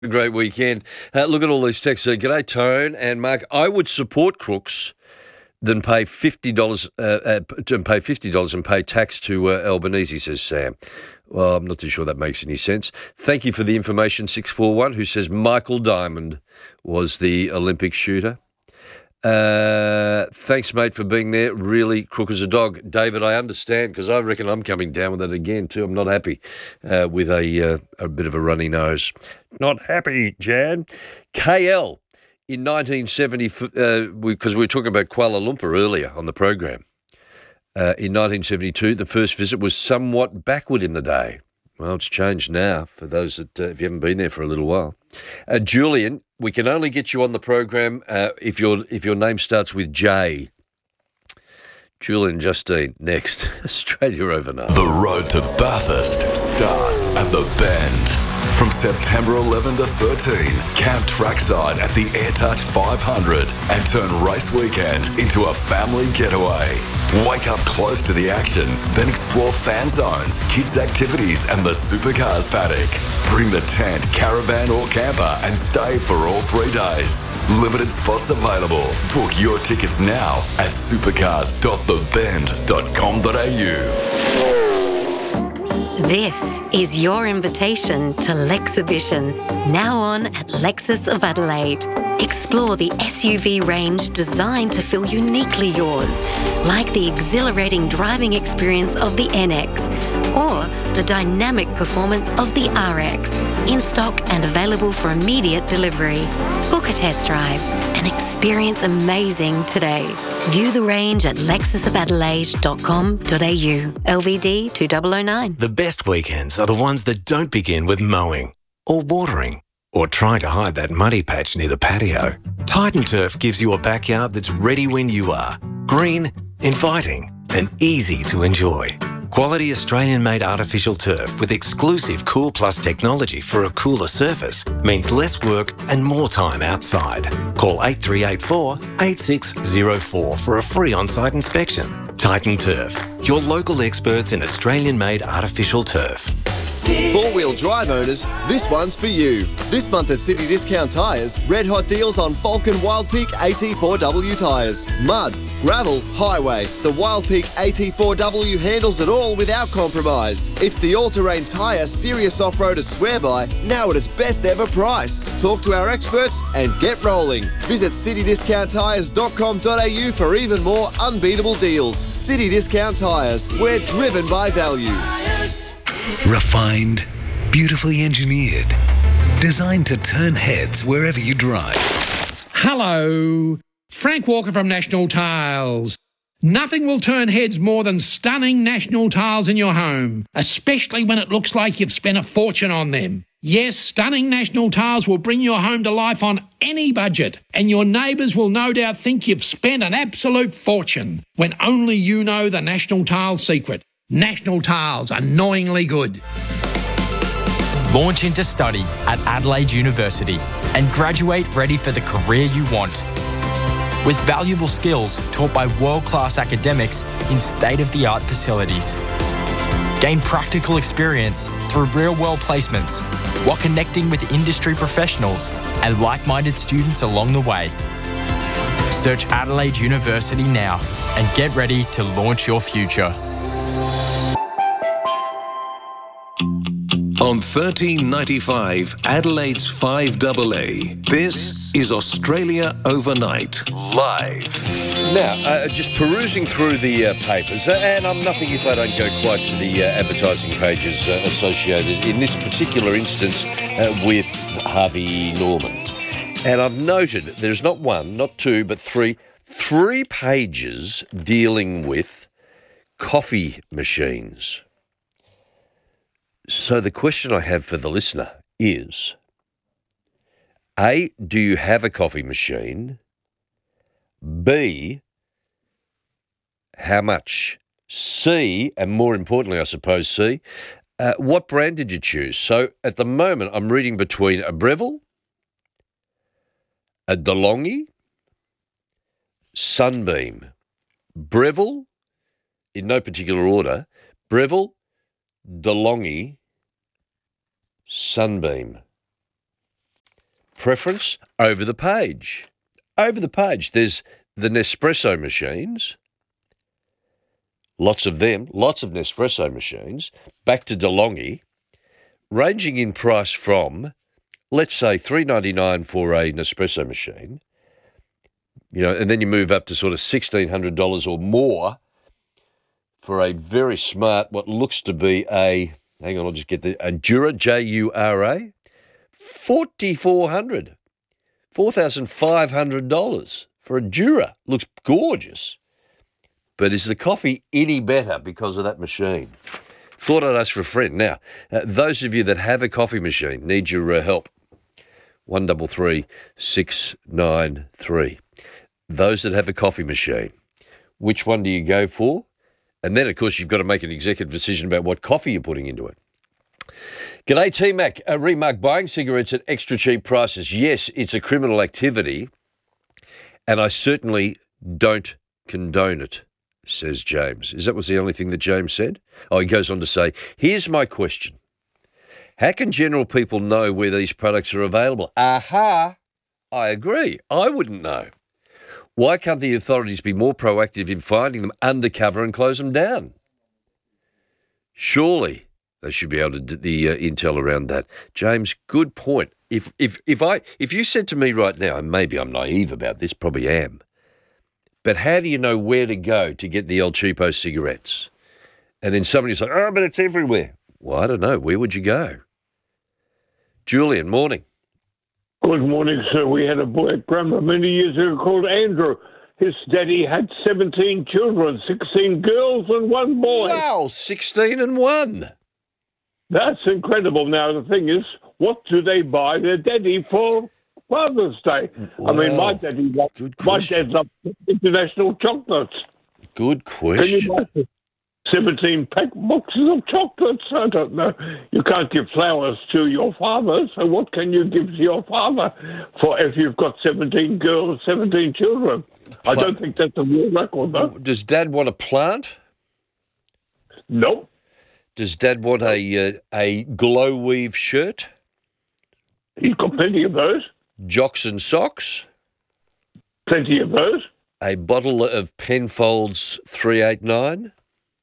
A great weekend. Look at all these texts. G'day, Tone and Mark. I would support crooks than pay $50 and pay tax to Albanese, says Sam. Well, I'm not too sure that makes any sense. Thank you for the information, 641, who says Michael Diamond was the Olympic shooter. Thanks, mate, for being there. Really crook as a dog. David, I understand, because I reckon I'm coming down with it again too. I'm not happy with a bit of a runny nose. Not happy, Jan. KL in 1970, because we were talking about Kuala Lumpur earlier on the program. In 1972, the first visit was somewhat backward in the day. Well, it's changed now for those that, if you haven't been there for a little while. Julian, we can only get you on the program if your name starts with J. Julian Justine, next. Australia overnight. The road to Bathurst starts at the Bend. From September 11 to 13, camp trackside at the AirTouch 500 and turn race weekend into a family getaway. Wake up close to the action, then explore fan zones, kids' activities and the supercars paddock. Bring the tent, caravan or camper and stay for all 3 days. Limited spots available. Book your tickets now at supercars.thebend.com.au. This is your invitation to Lexhibition, now on at Lexus of Adelaide. Explore the SUV range designed to feel uniquely yours, like the exhilarating driving experience of the NX or the dynamic performance of the RX, in stock and available for immediate delivery. Book a test drive and experience amazing today. View the range at lexusofadelaide.com.au. LVD 2009. The best weekends are the ones that don't begin with mowing or watering or trying to hide that muddy patch near the patio. Titan Turf gives you a backyard that's ready when you are. Green, inviting, and easy to enjoy. Quality Australian-made artificial turf with exclusive Cool Plus technology for a cooler surface means less work and more time outside. Call 8384 8604 for a free on-site inspection. Titan Turf, your local experts in Australian-made artificial turf. Four-wheel drive owners, this one's for you. This month at City Discount Tyres, red hot deals on Falcon Wildpeak AT4W tyres. Mud, gravel, highway. The Wildpeak AT4W handles it all without compromise. It's the all-terrain tyre serious off-roaders swear by, now at its best ever price. Talk to our experts and get rolling. Visit citydiscounttyres.com.au for even more unbeatable deals. City Discount Tyres, we're driven by value. Refined, beautifully engineered, designed to turn heads wherever you drive. Hello, Frank Walker from National Tiles. Nothing will turn heads more than stunning National Tiles in your home, especially when it looks like you've spent a fortune on them. Yes, stunning National Tiles will bring your home to life on any budget, and your neighbours will no doubt think you've spent an absolute fortune, when only you know the National Tiles secret. National Tiles, annoyingly good. Launch into study at Adelaide University and graduate ready for the career you want. With valuable skills taught by world-class academics in state-of-the-art facilities. Gain practical experience through real-world placements while connecting with industry professionals and like-minded students along the way. Search Adelaide University now and get ready to launch your future. On 1395 Adelaide's 5AA, this is Australia Overnight, live. Now, just perusing through the papers, and I'm nothing if I don't go quite to the advertising pages associated, in this particular instance, with Harvey Norman. And I've noted there's not one, not two, but three pages dealing with coffee machines. So the question I have for the listener is, A, do you have a coffee machine? B, how much? C, and more importantly, I suppose, C, what brand did you choose? So at the moment, I'm reading between a Breville, a DeLonghi, Sunbeam. Breville, in no particular order, Breville, DeLonghi, Sunbeam. preference over the page. Over the page, there's the Nespresso machines, lots of them, lots of Nespresso machines, back to DeLonghi, ranging in price from, let's say, $3.99 for a Nespresso machine, and then you move up to sort of $1,600 or more for a very smart, what looks to be a Jura, Jura, $4,500 for a Jura. Looks gorgeous. But is the coffee any better because of that machine? Thought I'd ask for a friend. Now, those of you that have a coffee machine need your help. 133 693. Those that have a coffee machine, which one do you go for? And then, of course, you've got to make an executive decision about what coffee you're putting into it. G'day, T-Mac. Remark, buying cigarettes at extra cheap prices. Yes, it's a criminal activity, and I certainly don't condone it, says James. Is that was the only thing that James said? Oh, he goes on to say, here's my question. How can general people know where these products are available? Aha! I agree. I wouldn't know. Why can't the authorities be more proactive in finding them undercover and close them down? Surely they should be able to do the intel around that. James, good point. If you said to me right now, and maybe I'm naive about this, probably am, but how do you know where to go to get the El Cheapo cigarettes? And then somebody's like, oh, but it's everywhere. Well, I don't know. Where would you go? Julian, morning. Good morning, sir. We had a boy at grammar many years ago called Andrew. His daddy had 17 children, 16 girls and 1 boy. Wow, 16 and 1. That's incredible. Now, the thing is, what do they buy their daddy for Father's Day? Wow. I mean, my dad loves international chocolates. Good Can question. you buy 17 pack boxes of chocolates? I don't know. You can't give flowers to your father, so what can you give to your father for if you've got 17 girls, 17 children? I don't think that's a real record, though. Does Dad want a plant? Nope. Does Dad want a glow weave shirt? He's got plenty of those. Jocks and socks? Plenty of those. A bottle of Penfolds 389?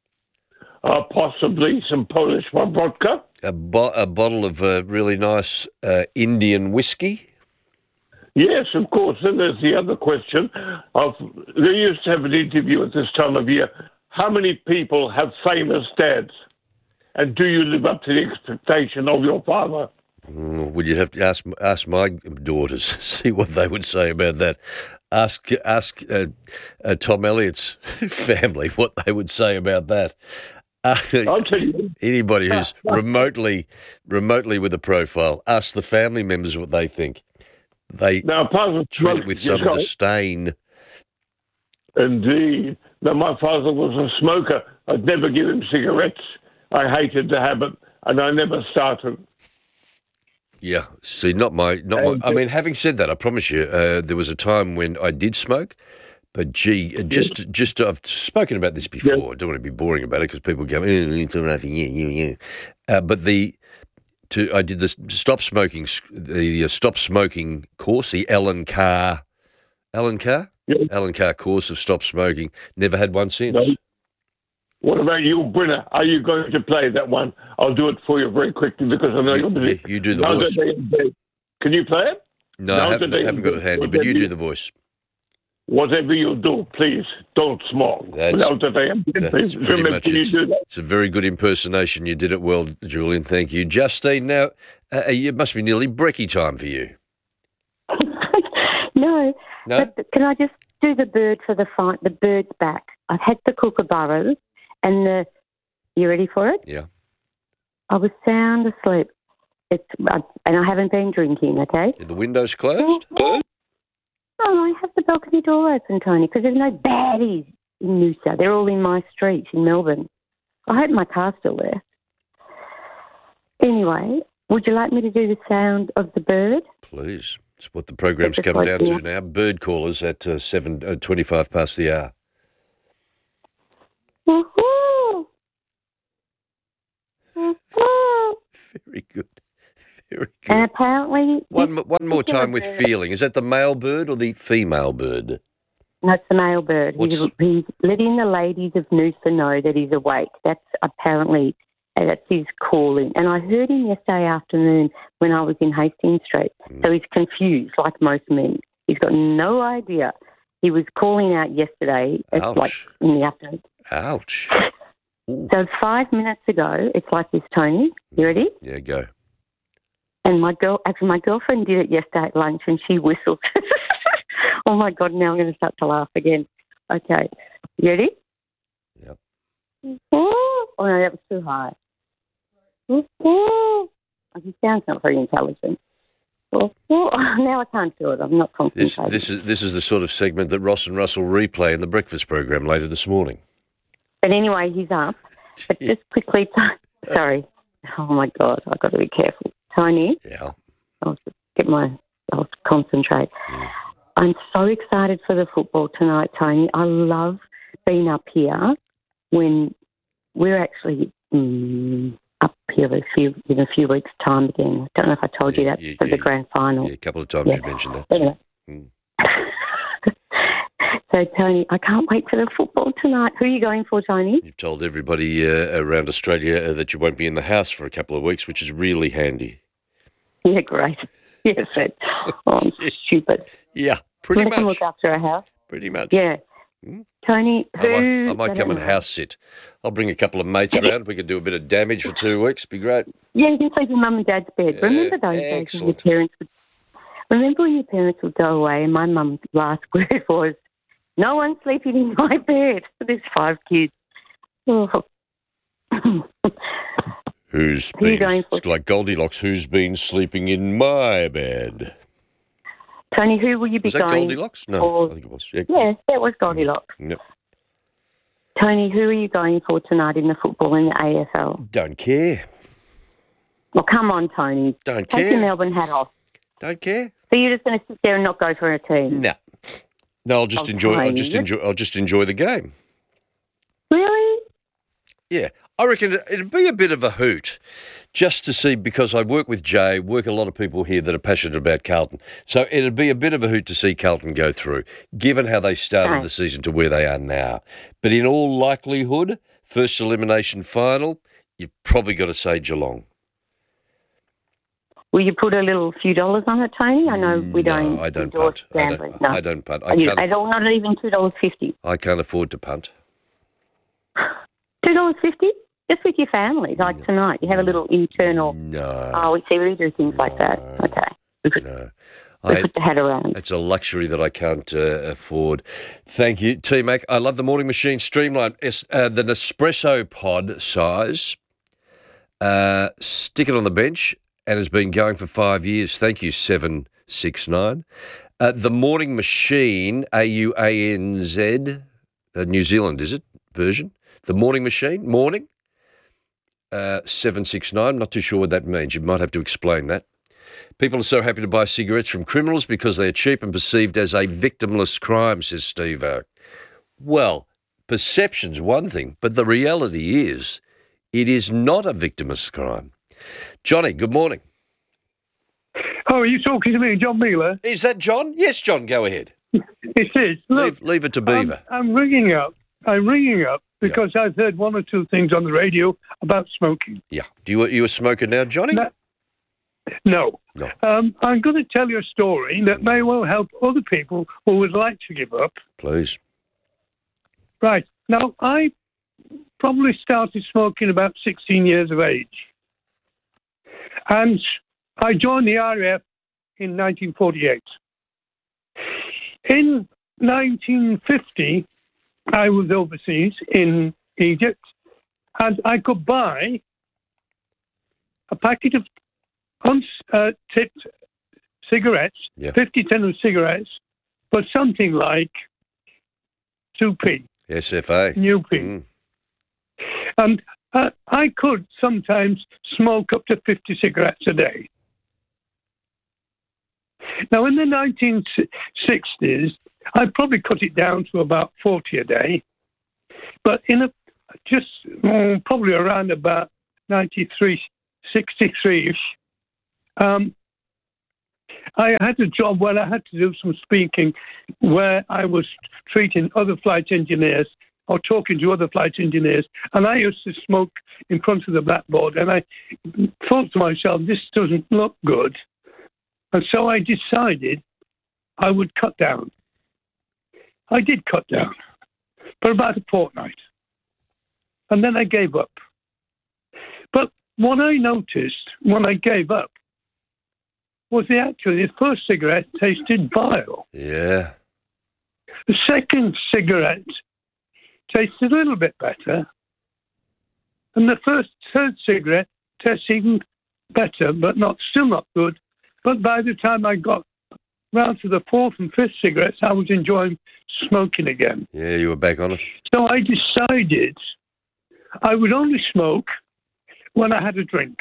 Possibly some Polish vodka. A bottle of really nice Indian whiskey? Yes, of course. And there's the other question. They used to have an interview at this time of year. How many people have famous dads? And do you live up to the expectation of your father? Would you have to ask my daughters, see what they would say about that? Ask Tom Elliott's family what they would say about that. I'll tell you. Anybody who's remotely with a profile, ask the family members what they think. They treat it with some disdain. Indeed. Now, my father was a smoker. I'd never give him cigarettes. I hated the habit, and I never started. Yeah, see, not my. I mean, having said that, I promise you, there was a time when I did smoke, but just I've spoken about this before. I don't want to be boring about it because people go, it's all right for you. But I did the stop smoking course, the Alan Carr course of stop smoking. Never had one since. No. What about you, Brynner? Are you going to play that one? I'll do it for you very quickly because I know you're busy. You do the voice. Can you play it? No, I haven't got it handy, but you do the voice. Whatever you do, please don't smoke. That's pretty much it. It's a very good impersonation. You did it well, Julian. Thank you. Justine, now, it must be nearly brekkie time for you. No? But can I just do the bird for the fight? The bird's back. I've had the kookaburras and you ready for it? Yeah. I was sound asleep. And I haven't been drinking, okay? Are the windows closed? Oh, I have the balcony door open, Tony, because there's no baddies in Noosa. They're all in my street in Melbourne. I hope my car's still there. Anyway, would you like me to do the sound of the bird? Please. It's what the program's come down to now. Bird callers at 7:25 past the hour. Woohoo! Woohoo! Very good. Very good. And apparently... One more particular time with bird- feeling. Is that the male bird or the female bird? No, it's the male bird. He's letting the ladies of Noosa know that he's awake. That's apparently... That's his calling. And I heard him yesterday afternoon when I was in Hastings Street. So he's confused, like most men. He's got no idea. He was calling out yesterday. It's Ouch. like in the afternoon. Ouch. Ooh. So 5 minutes ago, it's like this, Tony. You ready? Yeah, go. And my girlfriend did it yesterday at lunch and she whistled. Oh, my God, now I'm going to start to laugh again. Okay. You ready? Yep. Oh, no, that was too high. Oh, he sounds not very intelligent. Now I can't do it. I'm not concentrating. This is the sort of segment that Ross and Russell replay in the breakfast program later this morning. But anyway, he's up. But just quickly, sorry. Oh, my God, I've got to be careful. Tony? Yeah. I'll concentrate. I'm so excited for the football tonight, Tony. I love being up here when we're actually up here in a few weeks' time again. I don't know if I told you that for the grand final. Yeah, a couple of times you mentioned that. Anyway. So, Tony, I can't wait for the football tonight. Who are you going for, Tony? You've told everybody around Australia that you won't be in the house for a couple of weeks, which is really handy. Yeah, great. Yes, I'm stupid. Yeah, pretty much. Can look after a house. Pretty much. Yeah. Tony, I might come and house sit. I'll bring a couple of mates around. We could do a bit of damage for 2 weeks. Be great. Yeah, you can sleep in Mum and Dad's bed. Remember those days when your parents would... Remember when your parents would go away and my mum's last word was, "No one's sleeping in my bed." There's 5 kids. Oh. Who's Who are you been, going for? it's like Goldilocks, who's been sleeping in my bed? Tony, who will you be Was that going Goldilocks? No, for? I think it was. Yeah. Yes, that was Goldilocks. Yep. Tony, who are you going for tonight in the football in the AFL? Don't care. Well, come on, Tony. Don't Take care. your Melbourne hat off. Don't care. So you're just going to sit there and not go for a team? No. No, I'll just enjoy. I'll just enjoy the game. Really? Yeah, I reckon it'd be a bit of a hoot just to see, because I work with Jay, work a lot of people here that are passionate about Carlton. So it'd be a bit of a hoot to see Carlton go through, given how they started the season to where they are now. But in all likelihood, first elimination final, you've probably got to say Geelong. Will you put a few dollars on it, Tony? I know we don't. No, I don't endorse punt. gambling. I don't punt. Not even $2.50. I can't afford to punt. $2.50? Just with your family, like tonight. You have a little internal... No. Oh, we do things like that. Okay. We put the hat around. It's a luxury that I can't afford. Thank you, T-Mac. I love the Morning Machine Streamline. The Nespresso pod size. Stick it on the bench, and has been going for 5 years. Thank you, 769. The Morning Machine, AUANZ, New Zealand, is it? Version? The Morning Machine, morning, 769. Not too sure what that means. You might have to explain that. People are so happy to buy cigarettes from criminals because they are cheap and perceived as a victimless crime, says Steve. Well, perception's one thing, but the reality is it is not a victimless crime. Johnny, good morning. Oh, are you talking to me, John Mealer? Is that John? Yes, John, go ahead. It is. Look, leave it to Beaver. I'm ringing up because I've heard one or two things on the radio about smoking. Yeah. You a smoker now, Johnny? No. I'm going to tell you a story that may well help other people who would like to give up. Please. Right. Now, I probably started smoking about 16 years of age. And I joined the RAF in 1948. In 1950, I was overseas in Egypt, and I could buy a packet of untipped cigarettes, 50 tin of cigarettes, for something like 2p. SFA. New P. And I could sometimes smoke up to 50 cigarettes a day. Now, in the 1960s, I probably cut it down to about 40 a day. But probably around about 93, 63-ish, I had a job where I had to do some speaking, where I was treating other flight engineers or talking to other flight engineers, and I used to smoke in front of the blackboard, and I thought to myself, this doesn't look good. And so I decided I would cut down. I did cut down for about a fortnight, and then I gave up. But what I noticed when I gave up was the first cigarette tasted vile. Yeah. The second cigarette tasted a little bit better. And the third cigarette tasted even better, but still not good. But by the time I got round to the fourth and fifth cigarettes, I was enjoying smoking again. Yeah, you were back on it. So I decided I would only smoke when I had a drink,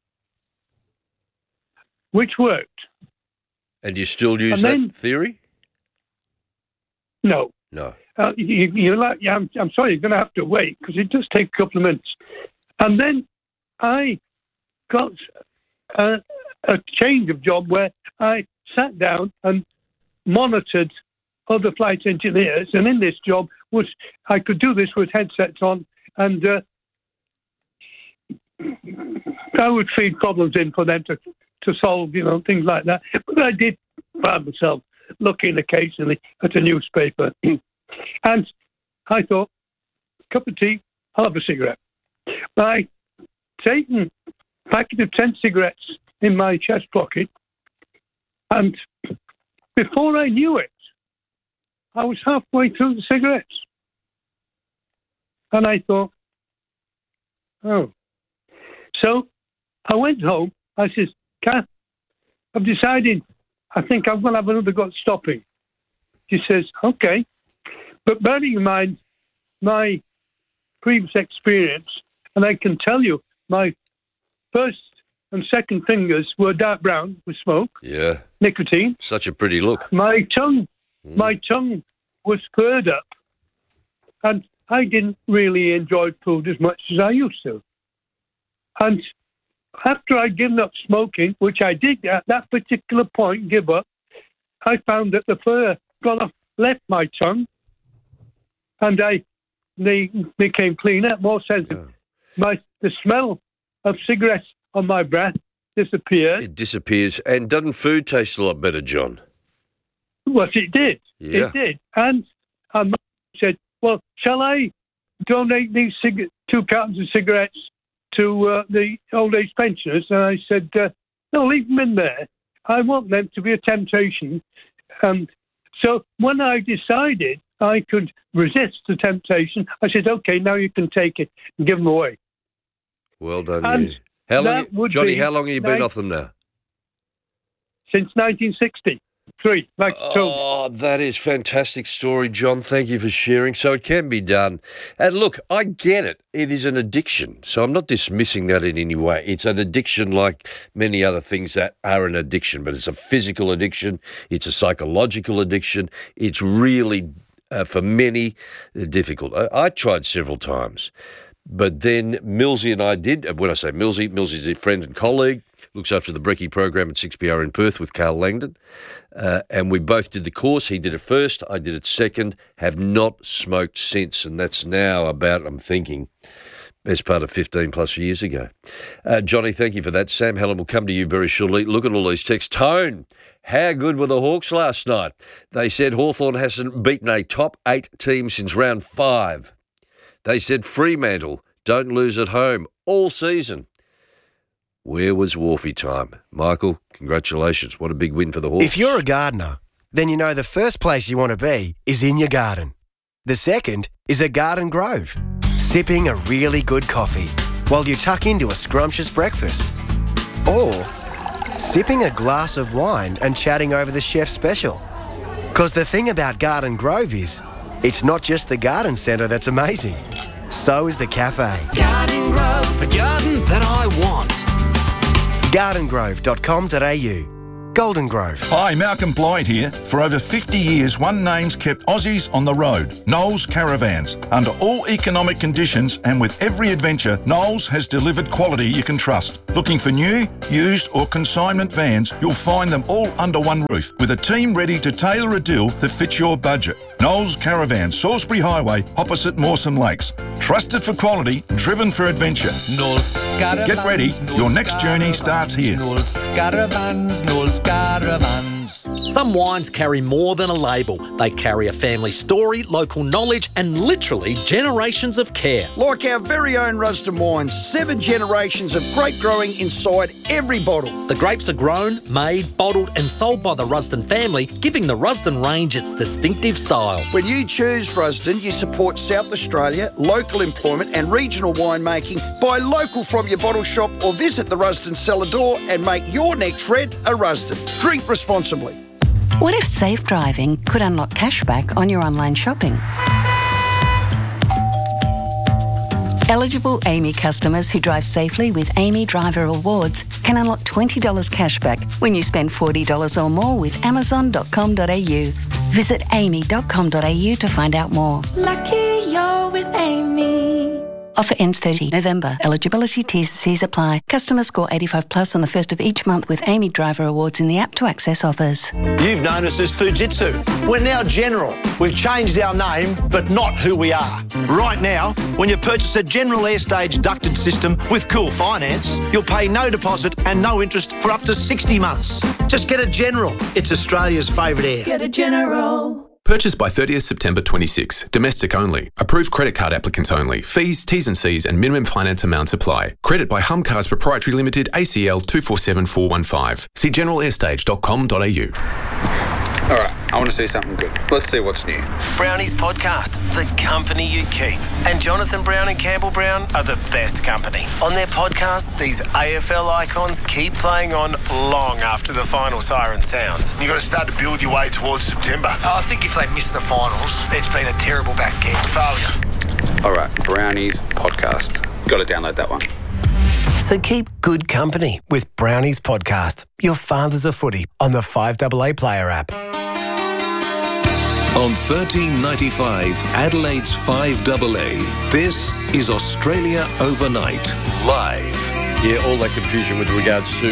which worked. And you still use that theory? No. No. I'm sorry, you're going to have to wait because it does take a couple of minutes. And then I got a change of job where I sat down and monitored other flight engineers. And in this job, I could do this with headsets on, and I would feed problems in for them to solve, things like that. But I did find myself looking occasionally at a newspaper. And I thought, cup of tea, I'll have a cigarette. I taken a packet of 10 cigarettes in my chest pocket, and before I knew it, I was halfway through the cigarettes. And I thought, oh. So I went home. I said, Kath, I've decided I think I'm going to have another go at stopping. She says, okay. But bearing in mind my previous experience, and I can tell you my first and second fingers were dark brown with smoke. Yeah. Nicotine. Such a pretty look. My tongue was furred up, and I didn't really enjoy food as much as I used to. And after I'd given up smoking, which I did at that particular point give up, I found that the fur left my tongue, and they became cleaner, more sensitive. Yeah. The smell of cigarettes on my breath disappeared. It disappears. And doesn't food taste a lot better, John? Well, it did. Yeah. It did. And I said, well, shall I donate these 2 cartons of cigarettes to the old age pensioners? And I said, no, leave them in there. I want them to be a temptation. And so when I decided I could resist the temptation, I said, okay, now you can take it and give them away. Well done, you. How long, Johnny, how long have you been off them now? Since 1963, like Oh, that is fantastic story, John. Thank you for sharing. So it can be done. And look, I get it. It is an addiction. So I'm not dismissing that in any way. It's an addiction like many other things that are an addiction, but it's a physical addiction. It's a psychological addiction. It's really, for many, difficult. I tried several times. But then Millsy and I did. When I say Millsy's a friend and colleague, looks after the Brekkie program at 6PR in Perth with Carl Langdon. And we both did the course. He did it first, I did it second, have not smoked since. And that's now about, I'm thinking, best part of 15 plus years ago. Johnny, thank you for that. Sam Helen will come to you very shortly. Look at all these texts. Tone, how good were the Hawks last night? They said Hawthorn hasn't beaten a top 8 team since round 5. They said Fremantle, don't lose at home all season. Where was Wharfie time? Michael, congratulations. What a big win for the Hawks. If you're a gardener, then you know the first place you want to be is in your garden. The second is a garden grove, sipping a really good coffee while you tuck into a scrumptious breakfast. Or sipping a glass of wine and chatting over the chef's special. Because the thing about Garden Grove is, it's not just the garden centre that's amazing. So is the cafe. Garden Grove, the garden that I want. Gardengrove.com.au. Golden Grove. Hi, Malcolm Blythe here. For over 50 years, one name's kept Aussies on the road. Knowles Caravans. Under all economic conditions and with every adventure, Knowles has delivered quality you can trust. Looking for new, used or consignment vans, you'll find them all under one roof with a team ready to tailor a deal that fits your budget. Knowles Caravans, Salisbury Highway, opposite Mawson Lakes. Trusted for quality, driven for adventure. Knowles Caravans. Get ready, your next journey starts here. Knowles Caravans, Knowles Caravans. Some wines carry more than a label. They carry a family story, local knowledge and literally generations of care. Like our very own Rusden wines, 7 generations of grape growing inside every bottle. The grapes are grown, made, bottled and sold by the Rusden family, giving the Rusden range its distinctive style. When you choose Rusden, you support South Australia, local employment and regional winemaking. Buy local from your bottle shop or visit the Rusden cellar door and make your next red a Rusden. Drink responsibly. What if safe driving could unlock cashback on your online shopping? Eligible AAMI customers who drive safely with AAMI Driver Awards can unlock $20 cashback when you spend $40 or more with Amazon.com.au. Visit aami.com.au to find out more. Lucky you're with AAMI. Offer ends 30 November. Eligibility T&Cs apply. Customers score 85 plus on the first of each month with AAMI Driver Awards in the app to access offers. You've known us as Fujitsu. We're now General. We've changed our name, but not who we are. Right now, when you purchase a General Airstage ducted system with Cool Finance, you'll pay no deposit and no interest for up to 60 months. Just get a General. It's Australia's favourite air. Get a General. Purchased by 30th September 26. Domestic only. Approved credit card applicants only. Fees, T's and C's and minimum finance amounts apply. Credit by Humcars Proprietary Limited, ACL 247415. See generalairStage.com.au. All right, I want to see something good. Let's see what's new. Brownie's podcast, The Company You Keep. And Jonathan Brown and Campbell Brown are the best company. On their podcast, these AFL icons keep playing on long after the final siren sounds. You've got to start to build your way towards September. I think if they miss the finals, it's been a terrible back end. Failure. All right, Brownie's podcast. Got to download that one. So keep good company with Brownie's podcast, Your Father's a Footy, on the 5AA Player app. On 1395, Adelaide's 5AA, this is Australia Overnight, live. Yeah, all that confusion with regards to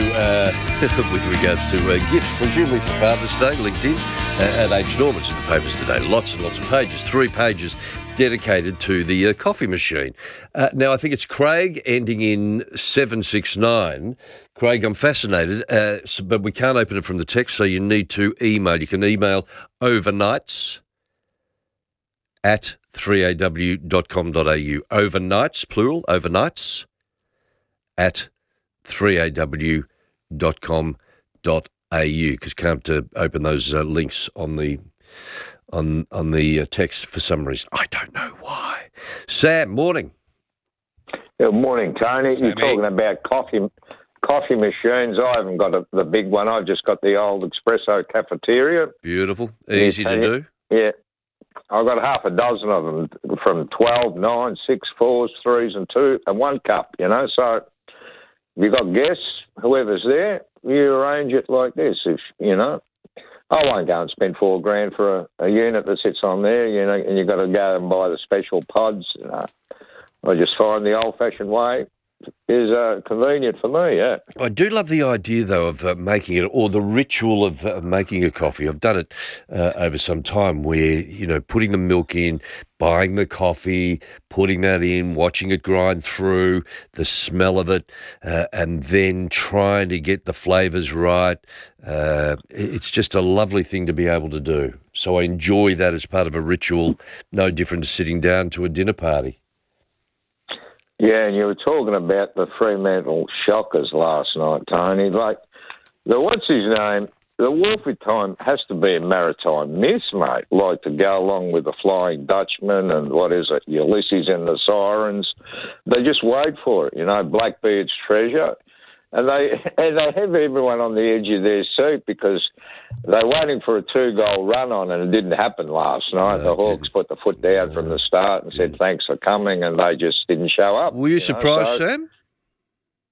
gifts, presumably for Father's Day, LinkedIn at H. Norman's in the papers today. Lots and lots of pages, 3 pages dedicated to the coffee machine. Now, I think it's Craig ending in 769. Craig, I'm fascinated, but we can't open it from the text, so you need to email. You can email overnights at 3aw.com.au. Overnights, plural, overnights at 3aw.com.au, because can't open those links on the text for some reason. I don't know why. Sam, morning. Good morning, Tony. You're talking about coffee machines. I haven't got the big one. I've just got the old espresso cafeteria. Beautiful. Easy to do. Yeah. I've got half a dozen of them from 12, 9, 6, 4s, 3s and 2 and 1 cup, So if you've got guests, whoever's there, you arrange it like this. If I won't go and spend $4,000 for a unit that sits on there, and you've got to go and buy the special pods. I just find the old-fashioned way is convenient for me, yeah. I do love the idea, though, of making it, or the ritual of making a coffee. I've done it over some time where, putting the milk in, buying the coffee, putting that in, watching it grind through, the smell of it, and then trying to get the flavours right. It's just a lovely thing to be able to do. So I enjoy that as part of a ritual, no different to sitting down to a dinner party. Yeah, and you were talking about the Fremantle Shockers last night, Tony. What's his name? The Wolfie time has to be a maritime myth, mate. Like to go along with the Flying Dutchman and Ulysses and the Sirens. They just wait for it, Blackbeard's Treasure. And they have everyone on the edge of their seat because they're waiting for a 2-goal run on, and it didn't happen last night. The Hawks put the foot down from the start and said, thanks for coming, and they just didn't show up. Were you surprised, Sam?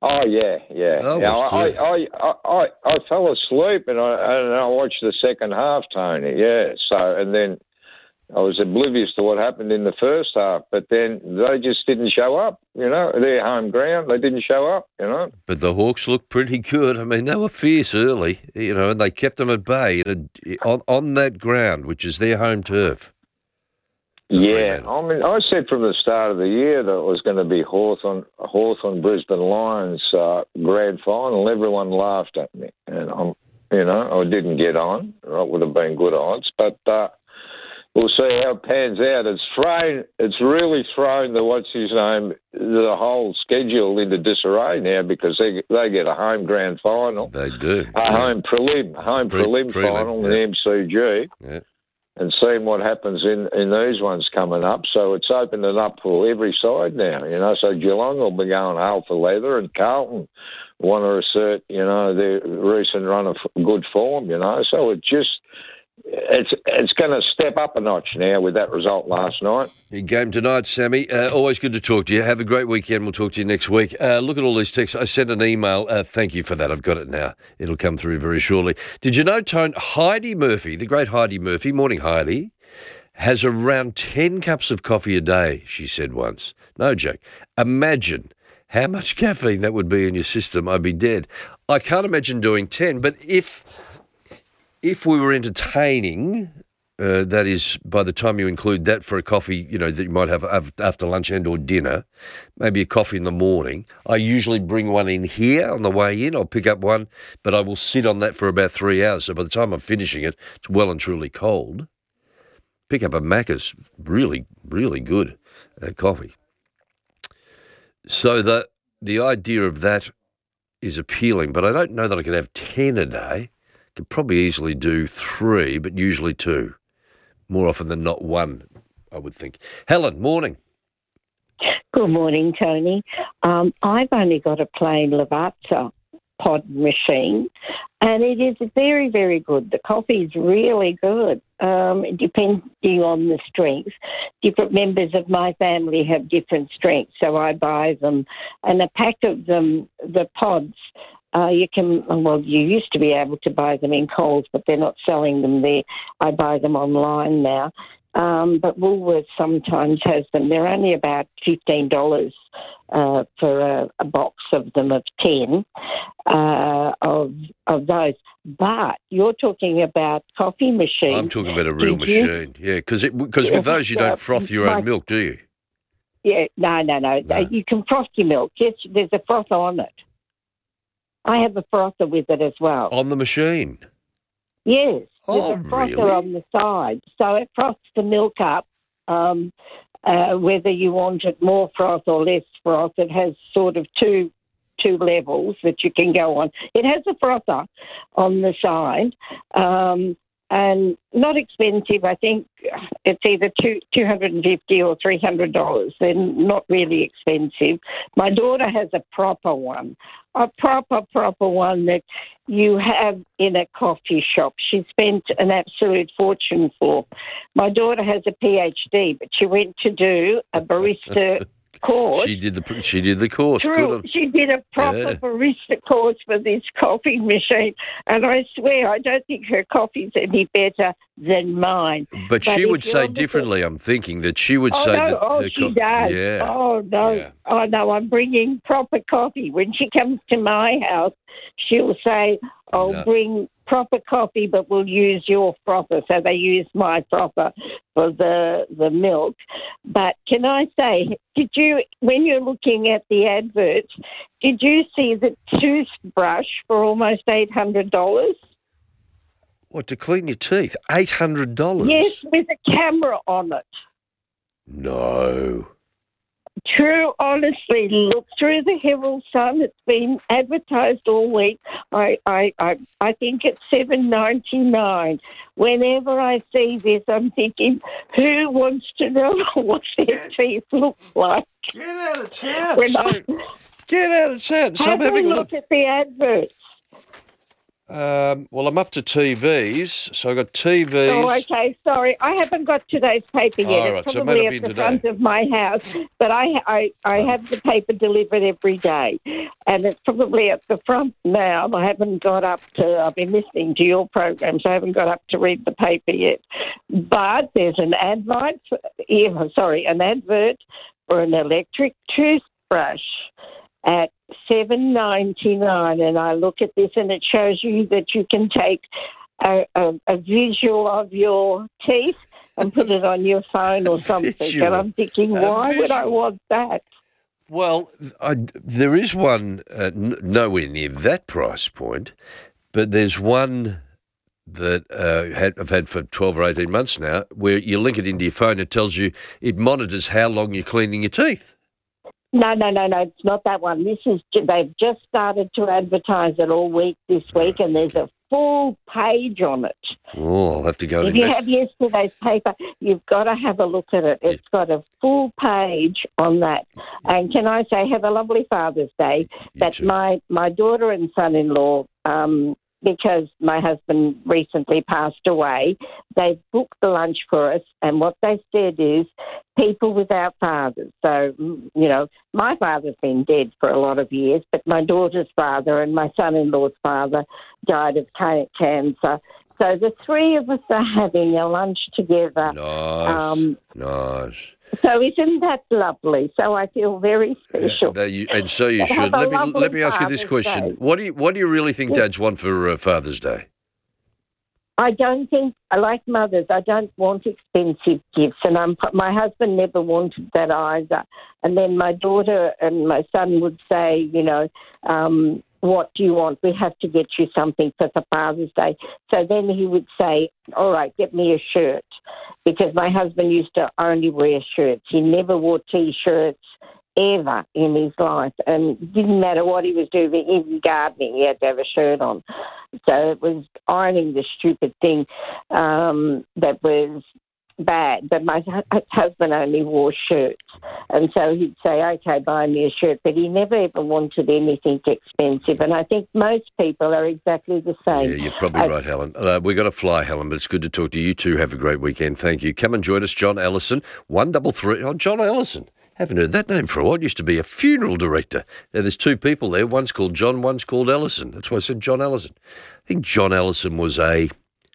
Oh yeah. Oh, Yeah, was too. I fell asleep and I watched the second half, Tony. Yeah. So and then I was oblivious to what happened in the first half, but then they just didn't show up. You know, their home ground, they didn't show up. You know. But the Hawks looked pretty good. I mean, they were fierce early, you know, and they kept them at bay on that ground, which is their home turf. Yeah, I mean, I said from the start of the year that it was going to be Hawthorn Brisbane Lions grand final. Everyone laughed at me, and I didn't get on. It would have been good odds, but we'll see how it pans out. It's really thrown the whole schedule into disarray now because they get a home grand final. They do. Home prelim final in the MCG. Yeah. And seeing what happens in these ones coming up. So it's opened it up for every side now, you know. So Geelong will be going hell for leather and Carlton want to assert, you know, their recent run of good form, you know. So it's going to step up a notch now with that result last night. Big game tonight, Sammy. Always good to talk to you. Have a great weekend. We'll talk to you next week. Look at all these texts. I sent an email. Thank you for that. I've got it now. It'll come through very shortly. Did you know, Tone, Heidi Murphy, the great Heidi Murphy, morning Heidi, has around 10 cups of coffee a day, she said once. No joke. Imagine how much caffeine that would be in your system. I'd be dead. I can't imagine doing 10, but if we were entertaining, that is, by the time you include that for a coffee, you know, that you might have after lunch and or dinner, maybe a coffee in the morning. I usually bring one in here on the way in. I'll pick up one, but I will sit on that for about 3 hours. So by the time I'm finishing it, it's well and truly cold. Pick up a Macca's, really, really good coffee. So the idea of that is appealing, but I don't know that I could have 10 a day. Could probably easily do 3, but usually 2. More often than not 1, I would think. Helen, morning. Good morning, Tony. I've only got a plain Lavazza pod machine, and it is very, very good. The coffee is really good. Depending on the strength. Different members of my family have different strengths, so I buy them. And a pack of them, the pods, you used to be able to buy them in Coles, but they're not selling them there. I buy them online now. But Woolworths sometimes has them. They're only about $15 for a box of them of 10 of those. But you're talking about coffee machines. I'm talking about a real machine, yeah, because with those you don't froth your own milk, do you? Yeah, no. You can froth your milk. Yes, there's a froth on it. I have a frother with it as well. On the machine? Yes. There's a frother on the side. So it froths the milk up, whether you want it more froth or less froth. It has sort of two levels that you can go on. It has a frother on the side, and not expensive. I think it's either $250 or $300. They're not really expensive. My daughter has a proper one, a proper one that you have in a coffee shop. She spent an absolute fortune for. My daughter has a PhD, but she went to do a barista course. She did the course. True. She did a proper barista course for this coffee machine, and I swear I don't think her coffee's any better than mine. But she would say differently. I'm thinking that she would say that. Oh, she does. Yeah. Oh no. Yeah. Oh no. I'm bringing proper coffee. When she comes to my house, she'll say, "I'll bring proper coffee, but we'll use your frother." So they use my frother for the milk. But can I say, when you're looking at the adverts, did you see the toothbrush for almost $800? What, to clean your teeth? $800? Yes, with a camera on it. No. True, honestly, look through the Herald Sun. It's been advertised all week. I think it's $7.99. Whenever I see this, I'm thinking, who wants to know what their teeth look like? Get out of town. Get out of town. So I'm having a look at the adverts. Well, I'm up to TVs, so I've got TVs. Oh, okay. Sorry, I haven't got today's paper yet. All right, it's so it probably might have at been the front today. of my house, but I have the paper delivered every day, and it's probably at the front now. I haven't got up to. I've been listening to your program, so I haven't got up to read the paper yet. But there's an advert for an electric toothbrush at $7.99, and I look at this and it shows you that you can take a visual of your teeth and put it on your phone or something. Visual. And I'm thinking, why would I want that? Well, there is one nowhere near that price point, but there's one that I've had for 12 or 18 months now, where you link it into your phone. It tells you, it monitors how long you're cleaning your teeth. No, it's not that one. They've just started to advertise it all week this week, and there's a full page on it. Oh, I'll have to go and If you have yesterday's paper, you've got to have a look at it. It's got a full page on that. And can I say, have a lovely Father's Day. That my daughter and son-in-law, because my husband recently passed away, they booked the lunch for us, and what they said is people without fathers. So, my father's been dead for a lot of years, but my daughter's father and my son-in-law's father died of cancer. So the three of us are having a lunch together. Nice. So isn't that lovely? So I feel very special. And so you should. Let me ask you this question: Day. What do you really think Dads want for Father's Day? I don't think, like mothers, I don't want expensive gifts, and my husband never wanted that either. And then my daughter and my son would say, what do you want? We have to get you something for the Father's Day. So then he would say, all right, get me a shirt, because my husband used to only wear shirts. He never wore T-shirts ever in his life, and it didn't matter what he was doing, even gardening, he had to have a shirt on. So it was ironing the stupid thing that was bad, but my husband only wore shirts, and so he'd say, okay, buy me a shirt, but he never ever wanted anything expensive, and I think most people are exactly the same. Yeah, you're probably right, Helen. We've got to fly, Helen, but it's good to talk to you. You two have a great weekend. Thank you. Come and join us, John Ellison, 133. Oh, John Ellison. Haven't heard that name for a while. Used to be a funeral director. Now, there's two people there. One's called John, one's called Ellison. That's why I said John Ellison. I think John Ellison was a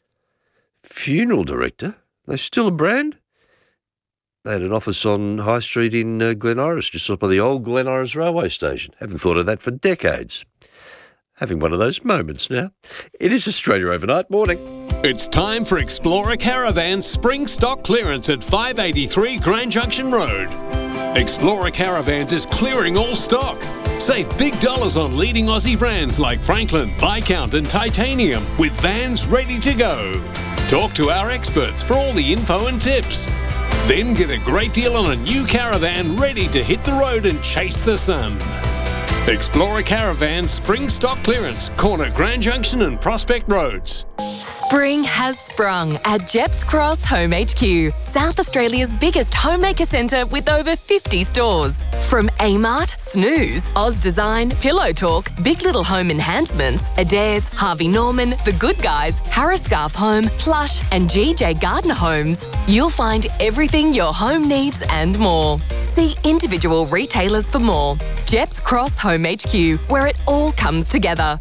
funeral director. They're still a brand. They had an office on High Street in Glen Iris, just up by the old Glen Iris railway station. Haven't thought of that for decades. Having one of those moments now. It is Australia Overnight. Morning. It's time for Explorer Caravan's spring stock clearance at 583 Grand Junction Road. Explorer Caravans is clearing all stock. Save big dollars on leading Aussie brands like Franklin, Viscount and Titanium with vans ready to go. Talk to our experts for all the info and tips. Then get a great deal on a new caravan ready to hit the road and chase the sun. Explorer Caravan Spring Stock Clearance, corner Grand Junction and Prospect Roads. Spring has sprung at Jeps Cross Home HQ, South Australia's biggest homemaker centre with over 50 stores. From Amart, Snooze, Oz Design, Pillow Talk, Big Little Home Enhancements, Adairs, Harvey Norman, The Good Guys, Harris Scarf Home, Plush and GJ Gardner Homes, you'll find everything your home needs and more. See individual retailers for more. Jeps Cross Home HQ, where it all comes together.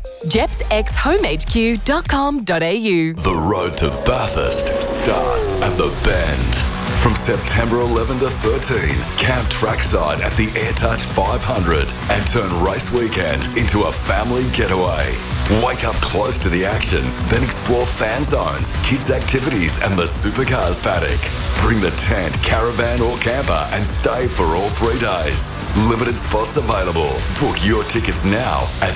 jepsxhomehq.com.au. The road to Bathurst starts at the Bend. From September 11 to 13, camp trackside at the AirTouch 500 and turn race weekend into a family getaway. Wake up close to the action, then explore fan zones, kids' activities and the supercars paddock. Bring the tent, caravan or camper and stay for all 3 days. Limited spots available. Book your tickets now at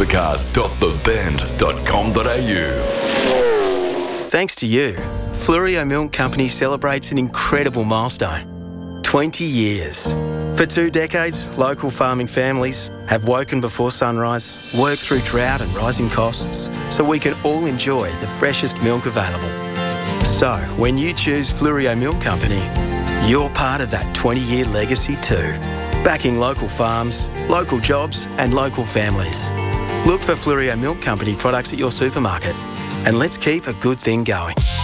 supercars.thebend.com.au. Thanks to you, Fleurieu Milk Company celebrates an incredible milestone. 20 years. For 2 decades, local farming families have woken before sunrise, worked through drought and rising costs, so we can all enjoy the freshest milk available. So, when you choose Fleurieu Milk Company, you're part of that 20-year legacy too, backing local farms, local jobs and local families. Look for Flurio Milk Company products at your supermarket, and let's keep a good thing going.